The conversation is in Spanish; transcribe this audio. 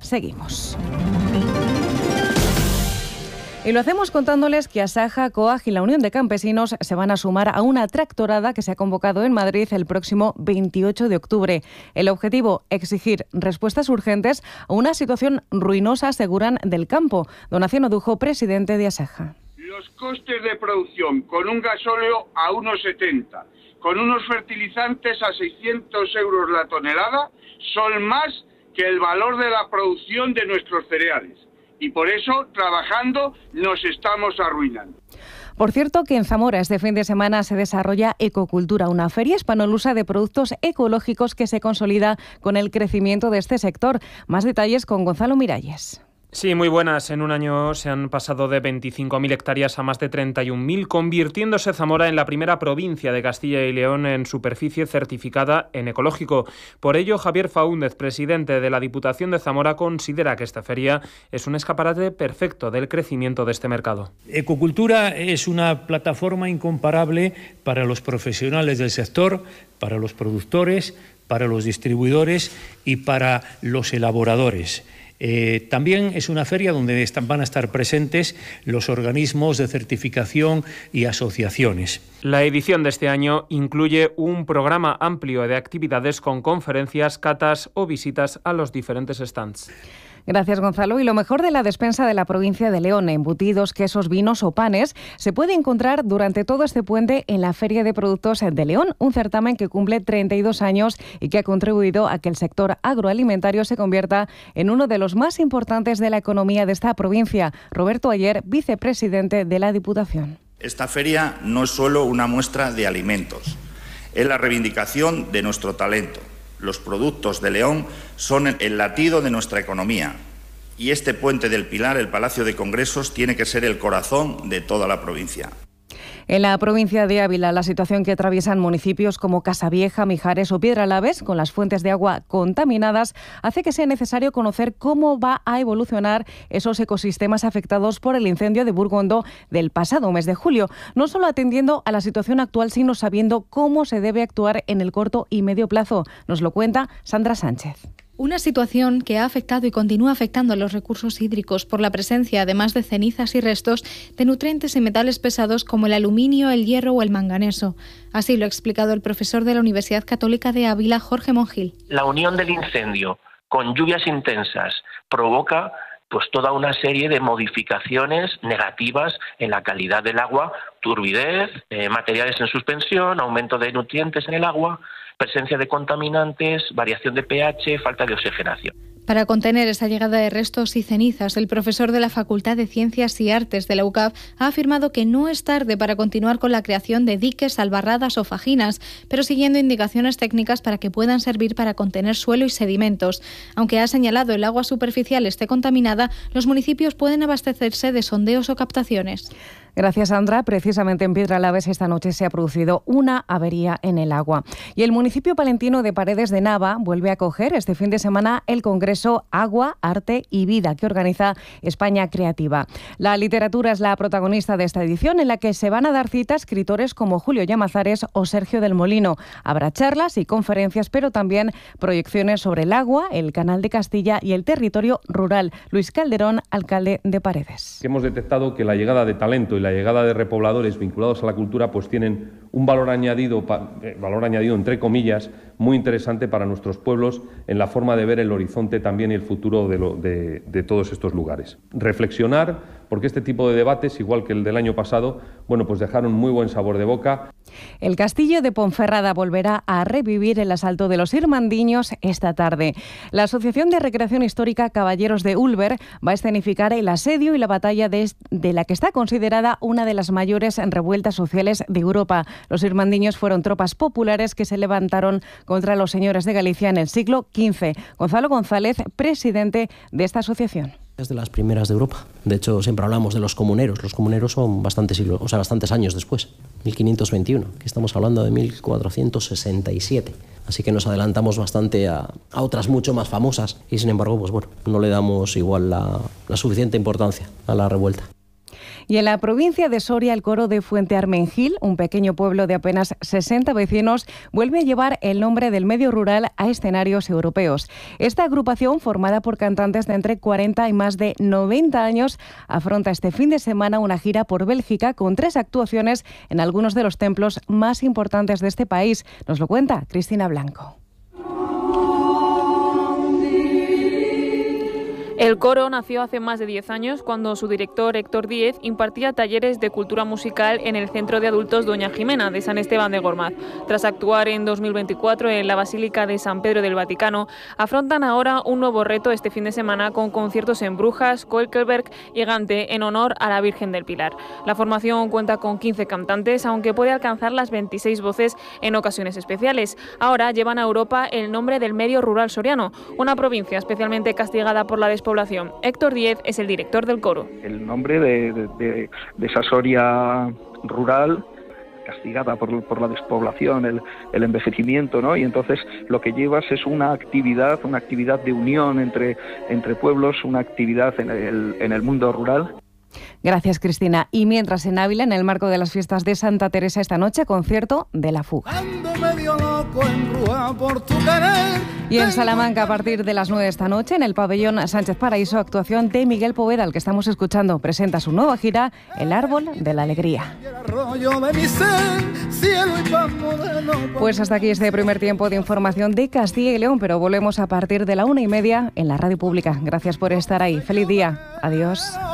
Seguimos. Y lo hacemos contándoles que Asaja, COAG y la Unión de Campesinos se van a sumar a una tractorada que se ha convocado en Madrid el próximo 28 de octubre. El objetivo, exigir respuestas urgentes a una situación ruinosa, aseguran, del campo. Don Aciano Dujo, presidente de Asaja. Los costes de producción con un gasóleo a 1,70, con unos fertilizantes a 600 euros la tonelada, son más que el valor de la producción de nuestros cereales. Y por eso, trabajando, nos estamos arruinando. Por cierto, que en Zamora este fin de semana se desarrolla Ecocultura, una feria hispanolusa de productos ecológicos que se consolida con el crecimiento de este sector. Más detalles con Gonzalo Miralles. Sí, muy buenas. En un año se han pasado de 25.000 hectáreas a más de 31.000, convirtiéndose Zamora en la primera provincia de Castilla y León en superficie certificada en ecológico. Por ello, Javier Faúndez, presidente de la Diputación de Zamora, considera que esta feria es un escaparate perfecto del crecimiento de este mercado. Ecocultura es una plataforma incomparable para los profesionales del sector, para los productores, para los distribuidores y para los elaboradores. También es una feria donde van a estar presentes los organismos de certificación y asociaciones. La edición de este año incluye un programa amplio de actividades con conferencias, catas o visitas a los diferentes stands. Gracias, Gonzalo. Y lo mejor de la despensa de la provincia de León, embutidos, quesos, vinos o panes, se puede encontrar durante todo este puente en la Feria de Productos de León, un certamen que cumple 32 años y que ha contribuido a que el sector agroalimentario se convierta en uno de los más importantes de la economía de esta provincia. Roberto Ayer, vicepresidente de la Diputación. Esta feria no es solo una muestra de alimentos, es la reivindicación de nuestro talento. Los productos de León son el latido de nuestra economía y este puente del Pilar, el Palacio de Congresos, tiene que ser el corazón de toda la provincia. En la provincia de Ávila, la situación que atraviesan municipios como Casavieja, Mijares o Piedralaves, con las fuentes de agua contaminadas, hace que sea necesario conocer cómo va a evolucionar esos ecosistemas afectados por el incendio de Burgondo del pasado mes de julio, no solo atendiendo a la situación actual, sino sabiendo cómo se debe actuar en el corto y medio plazo. Nos lo cuenta Sandra Sánchez. Una situación que ha afectado y continúa afectando a los recursos hídricos por la presencia, además de cenizas y restos, de nutrientes y metales pesados como el aluminio, el hierro o el manganeso. Así lo ha explicado el profesor de la Universidad Católica de Ávila, Jorge Monjil. La unión del incendio con lluvias intensas provoca toda una serie de modificaciones negativas en la calidad del agua, turbidez, materiales en suspensión, aumento de nutrientes en el agua, presencia de contaminantes, variación de pH, falta de oxigenación. Para contener esa llegada de restos y cenizas, el profesor de la Facultad de Ciencias y Artes de la UCAV ha afirmado que no es tarde para continuar con la creación de diques, albarradas o fajinas, pero siguiendo indicaciones técnicas para que puedan servir para contener suelo y sedimentos. Aunque ha señalado el agua superficial esté contaminada, los municipios pueden abastecerse de sondeos o captaciones. Gracias, Sandra. Precisamente en Piedralaves esta noche se ha producido una avería en el agua. Y el municipio palentino de Paredes de Nava vuelve a acoger este fin de semana el Congreso Agua, Arte y Vida que organiza España Creativa. La literatura es la protagonista de esta edición, en la que se van a dar cita a escritores como Julio Llamazares o Sergio del Molino. Habrá charlas y conferencias, pero también proyecciones sobre el agua, el Canal de Castilla y el territorio rural. Luis Calderón, alcalde de Paredes. Hemos detectado que la llegada de talento y la llegada de repobladores vinculados a la cultura pues tienen un valor añadido entre comillas muy interesante para nuestros pueblos en la forma de ver el horizonte también y el futuro de todos estos lugares. Reflexionar, porque este tipo de debates, igual que el del año pasado, pues dejaron muy buen sabor de boca. El castillo de Ponferrada volverá a revivir el asalto de los irmandiños esta tarde. La Asociación de Recreación Histórica Caballeros de Ulver va a escenificar el asedio y la batalla de la que está considerada una de las mayores revueltas sociales de Europa. Los irmandiños fueron tropas populares que se levantaron contra los señores de Galicia en el siglo XV. Gonzalo González, presidente de esta asociación. Es de las primeras de Europa. De hecho, siempre hablamos de los comuneros. Los comuneros son bastantes años después, 1521, que estamos hablando de 1467. Así que nos adelantamos bastante a otras mucho más famosas y, sin embargo, no le damos igual la suficiente importancia a la revuelta. Y en la provincia de Soria, el coro de Fuente Armengil, un pequeño pueblo de apenas 60 vecinos, vuelve a llevar el nombre del medio rural a escenarios europeos. Esta agrupación, formada por cantantes de entre 40 y más de 90 años, afronta este fin de semana una gira por Bélgica con 3 actuaciones en algunos de los templos más importantes de este país. Nos lo cuenta Cristina Blanco. El coro nació hace más de 10 años cuando su director Héctor Díez impartía talleres de cultura musical en el Centro de Adultos Doña Jimena de San Esteban de Gormaz. Tras actuar en 2024 en la Basílica de San Pedro del Vaticano, afrontan ahora un nuevo reto este fin de semana con conciertos en Brujas, Koekelberg y Gante en honor a la Virgen del Pilar. La formación cuenta con 15 cantantes, aunque puede alcanzar las 26 voces en ocasiones especiales. Ahora llevan a Europa el nombre del medio rural soriano, una provincia especialmente castigada por la despoblación. Héctor Díez es el director del coro. El nombre de esa Soria rural castigada por la despoblación, el envejecimiento, ¿no? Y entonces lo que llevas es una actividad de unión entre pueblos, una actividad en el mundo rural. Gracias, Cristina. Y mientras en Ávila, en el marco de las fiestas de Santa Teresa esta noche, concierto de La Fuga. Y en Salamanca, a partir de las 9 de esta noche, en el pabellón Sánchez Paraíso, actuación de Miguel Poveda, al que estamos escuchando. Presenta su nueva gira, El Árbol de la Alegría. Pues hasta aquí este primer tiempo de información de Castilla y León, pero volvemos a partir de la 1:30 en la Radio Pública. Gracias por estar ahí. Feliz día. Adiós.